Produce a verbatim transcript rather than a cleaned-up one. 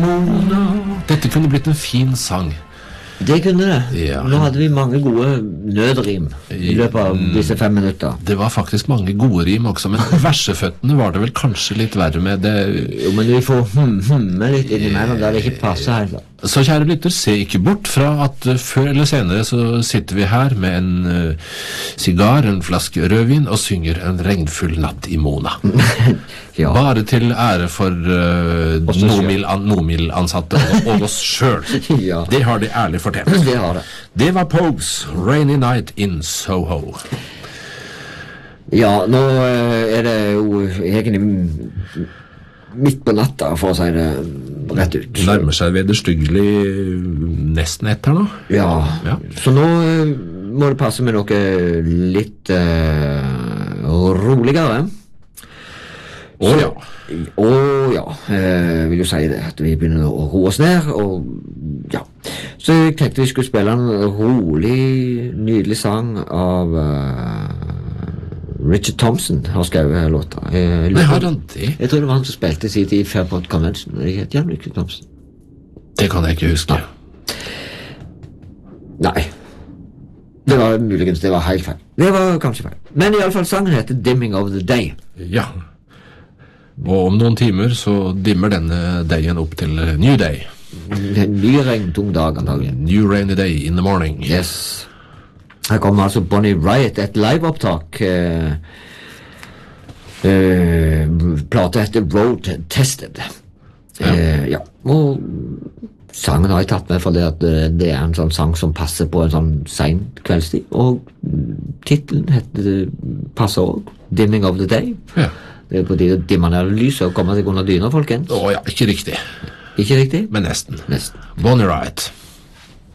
Mona. Dette kunne blitt en fin sang. Det kunne det. Ja. Nå hadde vi mange gode nødrim i løpet av disse fem minutter. Det var faktisk mange gode rim også, men verseføttene var det vel kanskje litt verre med det. Jo, men vi får hm, hm litt innimellom der det ikke passer her. Så kjære lytter, se ikke bort fra at uh, før eller senere så sitter vi her med en uh, sigar, en flaske rødvin og synger en regnfull natt i Mona. Ja. Bare til ære for uh, Nomil-ansatte og, og oss selv. Ja. Det har de ærlig fortjent. Det har det. Det var Pogues Rainy Night in Soho. Ja, nå uh, er det jo egentlig midt på natta, for å si det rett ut. Nærmer seg vederstyggelig nesten ett her nå. Ja, ja. Så nå uh, må det passe med noe litt uh, roligere. Å ja. Å ja, uh, vil jo si det, at vi begynner å roe oss ned, og ja. Så jeg tenkte vi skulle spille en rolig, nydelig sang av... Uh, Richard Thompson har skrevet låta. Jeg, Nei, har han det? Jeg tror det var han som spilte sin tid i Fairport Convention. Jeg heter Jan Richard Thompson. Det kan jeg ikke huske. Nei. Nei. Det var muligens, det var helt feil. Det var kanskje feil. Men i alle fall sangen heter Dimming of the Day. Ja. Og om noen timer så dimmer denne dagen opp til New Day. En ny regntung dag antagelig. New rainy day in the morning. Yes. Her kommer altså Bonnie Riot, et liveopptak. Uh, uh, plata heter Road Tested. Ja. Uh, ja. Og sangen har jeg tatt med for det at uh, det er en sånn sang som passer på en sånn sen kveldstid. Og titlen heter, passer også, Dimming of the Day. Ja. Det er på tide å dimme ned lyset og komme seg under dyna, folkens. Å ja, ikke riktig. Ikke riktig? Men nesten. Nesten. Bonnie Riot.